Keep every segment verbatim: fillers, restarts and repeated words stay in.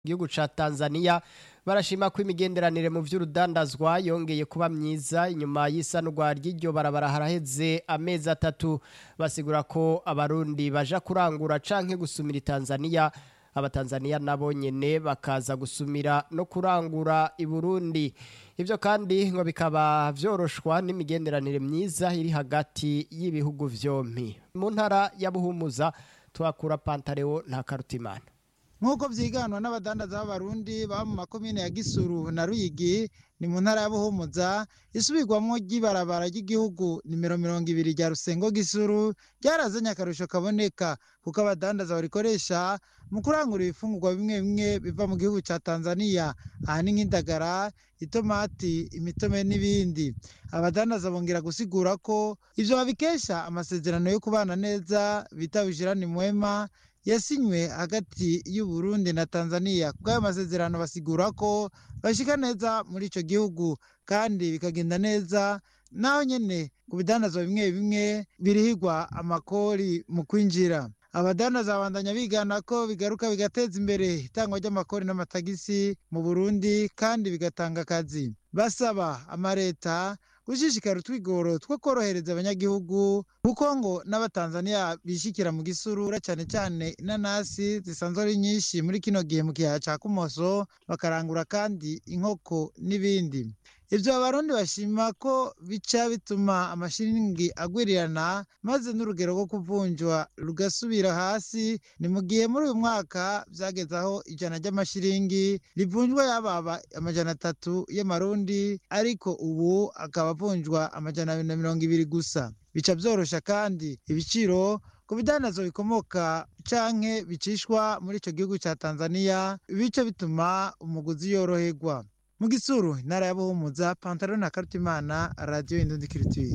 gihugu ca Tanzania barashima ko imigenderanire mu vy'urudandazwa yongeye kuba myiza inyuma y'isanurwa ry'iryo barabara haraheze amezi atatu basigura ko abarundi baja kurangura canke gusumira Tanzania abatanzania nabo nyene bakaza gusumira no kurangura i Burundi ivyo kandi ngo bikaba vyoroshwa n'imigenderanire myiza iri hagati y'ibihugu vyompi mu ntara ya Buhumuza twakura Pantaleo nta Karutimana nkuko vyiganwa n'abadandaza b'abarundi ba mu makomine ya Gisuru na Ruyigi ni mu ntara ya Buhumuza isubirwamwo ry'ibarabara ry'igihugu nimero mirongo ibiri rya Rusengo Gisuru ryarazanye akarusho kaboneka kuko abadandaza barikoresha mu kurangura ibifungurwa bimwe bimwe biva mu gihugu ca Tanzania ahani nk'indagara itomati imitome n'ibindi abadandaza bongera gusigura ko ivyo babikesha amasezerano yo kubana neza bita ujirani mwema yasinywe hagati y'u Burundi na Tanzania kubw'ayo masezerano basigura ko bashika neza muri ico gihugu kandi bikagenda neza naho nyene ku bidandazwa bimwe bimwe birihirwa amakori mu kwinjira abadandaza babandanya bigana ko bigaruka bigateza imbere itangwa ry'amakori n'amatagisi mu Burundi kandi bigatanga akazi basaba amareta gushishikara utwigoro two korohereza abanyagihugu kuko ngo n'abatanzania bishikira mu Gisuru cyane cyane inanasi zisanzwe ari nyinshi muri kino gihe mu kiyaya ca Kumoso bakarangura kandi inkoko n'ibindi ivyo abarundi bashima ko bica bituma amashiringi agwirirana maze n'urugero rwo kuvunjwa rugasubira hasi ni mu gihe muri uyu mwaka vyagezaho ijana ry'amashiringi rivunjwa yababa amajana atatu y'amarundi ariko ubu akaba avunjwa amajana abiri na mirongo ibiri gusa bica vyorosha kandi ibiciro ku bidandazwa bikomoka canke bicishwa muri ico gihugu ca Tanzania bica bituma umuguzi yoroherwa mu Gisuru intara ya Buhumuza Pantaleo na Karutimana Radio Indundi Culture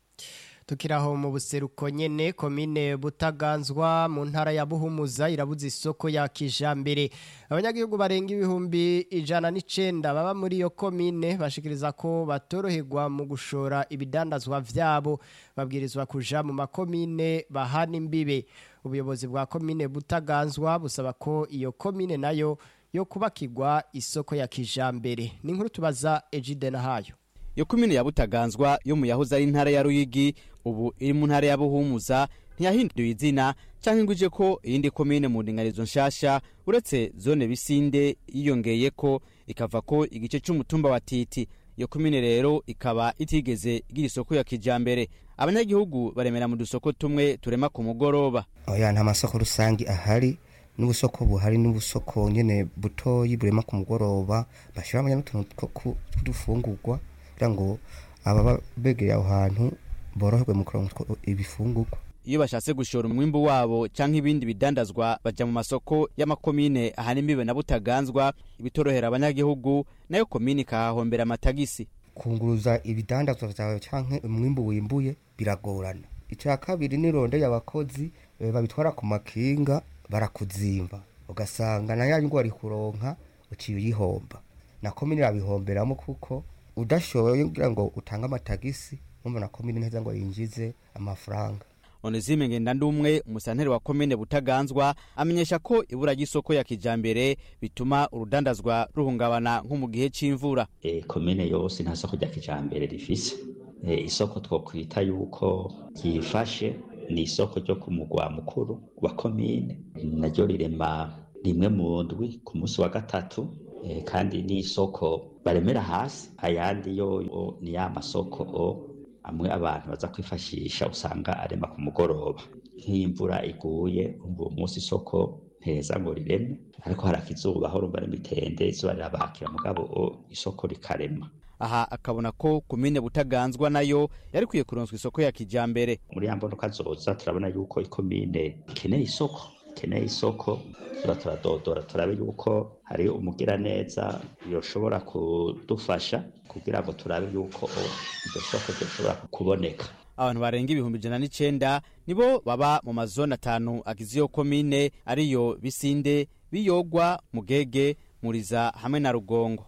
tukiraho mu buseruko nyene komine Butaganzwa mu ntara ya Buhumuza irabuza isoko ya kijambere abanyagihugu barenga ibihumbi ijana n'icenda baba muri iyo komine bashikiriza ko batoroherwa mu gushora ibidandazwa vyabo babwirizwa kuja mu makomine bahana imbibe ubuyobozi bwa komine Butaganzwa busaba ko iyo komine nayo yo kubakirwa isoko ya kijambere ni nkuru tubaza Ejide na hayo yo komine ya Butaganzwa yo mu yahoza ari intara ya Ruyigi ubu iri mu ntara ya Buhumuza ntiyahinduye izina canke nguje ko iyindi komine mu ndingarizo nshasha uretse zone Bisinde yiyongeye ko ikava ko igice cy'umutumba wa Titi yo komine rero ikaba itigeze igira isoko ya kijambere abanyagihugu baremera mu dusoko tumwe turema ku mugoroba oya nta masoko rusangi ahari n'ubusoko buhari n'ubusoko nyene butoyi burema ku mugoroba bashiramo n'utuntu tw'udufungurwa ngo aba begeye aho hantu boroherwe mu kuronka ibifungurwa iyo bashatse gushora umwimbu wabo canke ibindi bidandazwa baja mu masoko y'amakomine ahanimiwe na Butaganzwa ibitorohera abanyagihugu nayo komine kahahombera amatagisi kunguruza ibidandazwa vyawe canke umwimbu wimbuye biragorana icya kabiri ni ronde y'abakozi babitwara ku makinga barakuzimba ugasanga na yanyu ari kuronka uciye uyihomba na komine rabihomberamo kuko udashoboye kugira ngo utanga amatagisi umva na komine neza ngo yinjize amafaranga Onezime Ngendandumwe umusanteri wa komine Butaganzwa amenyesha ko ibura y'isoko ya kijambere bituma urudandazwa ruhungabana nko mu gihe c'imvura e komine yose nta soko rya kijambere rifise e, isoko twokwita yuko yifashe ni isoko ryo ku mugwa mukuru wa komine naryo rirema rimwe mu ndwi ku munsi wa gatatu e, kandi ni isoko baremera hasi ayandi yo ni ya masoko o amwe abantu baza kwifashisha usanga arema ku mugoroba nk'imvura iguye umva umunsi isoko nteza ngo rireme ariko harakizuba aho rumba n'imitende izuba rirabakira mugabo o isoko rikarema aha akabona ko komine Butaganzwa nayo yari kwiye kuronswa isoko ya kijambere muri yambonoka zoza turabona yuko ikomine ikeneye isoko ikeneye isoko turadodora turabe yuko hari umugira neza yoshobora kudufasha kugira ngo turabe yuko iryo soko ryoshobora kuboneka abantu barenga ibihumbi ijana n'icenda nibo baba mu mazone atanu agize iyo komine ariyo Bisinde Biyogwa Mugege Muriza hamwe na Rugongo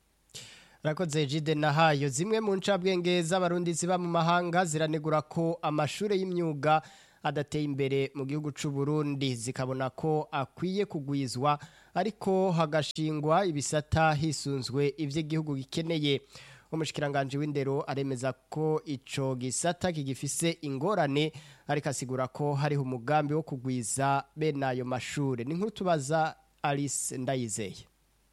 Rakoze Jide na hayo zimwe mu ncabwenge z'abarundi ziba mu mahanga ziranegura ko amashure y'imyuga adateye imbere mu gihugu c'u Burundi zikabona ko akwiye kugwizwa ariko hagashingwa ibisata hisunzwe ivy'igihugu gikeneye. Umushikiranganje w'indero aremeza ko ico gisata kigifise ingorane ariko asigura ko hariho umugambi wo kugwiza bene ayo mashure. Ni nkuru tubaza Alice Ndayizeye.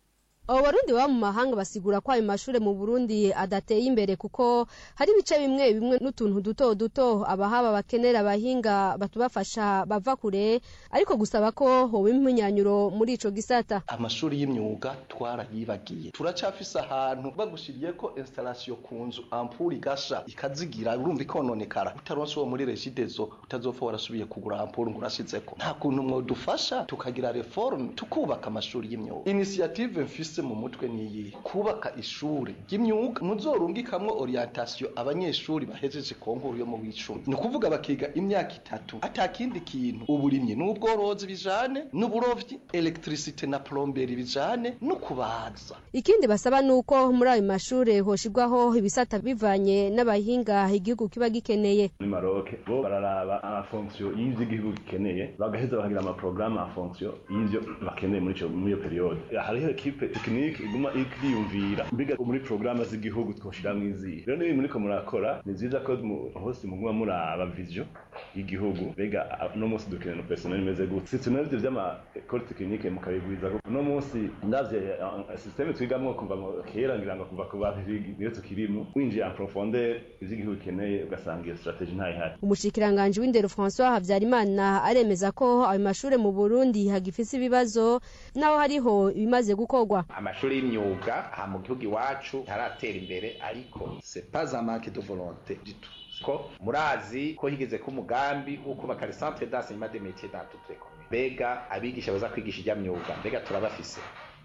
Abo barundi baba mu mahanga basigura ko ayo mashure mu Burundi adateye imbere kuko hari ibice bimwe bimwe n'utuntu duto duto abahaba bakenera abahinga batubafasha bava kure ariko gusaba ko hoba impunyanyuro muri ico gisata. Amashuri y'imyuga twarayibagiye turacafise ahantu bagushiriye ko installation kunzu ampuri gasha ikazigira urumva ikononekara utaronse uwo muri regidezo utazopfa warasubiye kugura ampuri ngurashizeko nta kuntu mwo dufasha tukagira reforme tukubaka amashuri y'imyuga. Initiative mfise mu mutwe niyi kubaka ishure ry'imyuga muzorungikamwo orientation abanyeshuri bahejeje konkuru yo mu wicumi no kuvuga bakiga imyaka itatu atakindi kintu uburimye n'ubworozi bijane n'uburovyi electricité na plomberie bijane no kubaza. Ikindi basaba nuko muri ayo mashure hoshigwaho ibisata bivanye n'abahinga igihugu kiba gikeneye. Muri Maroc bo bararaba ama fonction y'ivyo igihugu gikeneye bagaheza bakagira ama programme a fonction y'ivyo bakeneye muri ico muri iyo periode. Hariho equipe technique iguma ikiyumvira mbiga muri programme z'igihugu twoshira mwizi. Rero ni muri ko murakora ni ziza ko hose muguma muraba vision y'igihugu bega no munsi dukeneye no personnel meze gute. C'est navyo vy'ama école technique mu kabigwiza ko no munsi ndavye système twigamwo kuva kera ngira ngo kuva ku bavigi niyo tukirimo winjiye en profondeur ivy'igihugu keneye ugasanga iyo strategie ntayi hari. Umushikiranganje w'indero François Havyarimana aremeza ko ayo mashure mu Burundi hagifise ibibazo naho hariho ibimaze gukorwa. Amashuri y'imyuga ha mu gihugu iwacu taratera imbere ariko c'est pas un manque de volonté du tout. Ko murazi ko higeze ku mugambi wo kubaka le centre d'enseignement des métiers dans toutes les communes. Bega abigisha baza kwigisha ijamyuga mbega turabafise.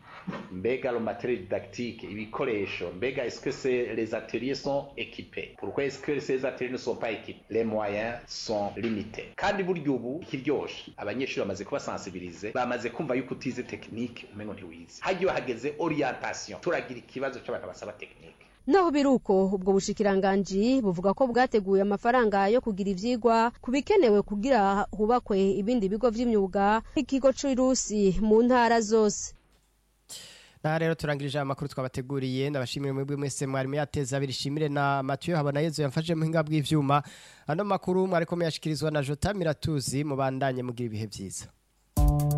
Mbega le matériel didactique ibikoresho mbega est-ce que c'est les ateliers sont équipés? Pourquoi est-ce que ces ateliers ne sont pas équipés? Les moyens sont limités. Kandi buryo ubu ikiryoshe abanyeshuri bamaze kuba sensibiliser bamaze kumva yuko utize technique umengo ntiwize hagiye hageze orientation turagira ikibazo cy'abantu basaba technique. Naho biruko ubwo bushikiranganji buvuga ko bwateguye amafaranga yo kugira ivyigwa kubikenewe kugira hubakwe ibindi bigo vy'imyuga ikigo c'Irusi mu ntara zose. Na rero turangirije amakuru twabateguriye ndabashimire mwebwe mwese mwari muyateza birishimire na Mathieu habona Yezu yamfashe mu hinga bw'ivyuma ano makuru mwari ko muyashikirizwa na Jota Miratuzi mubandanye mugira ibihe byiza.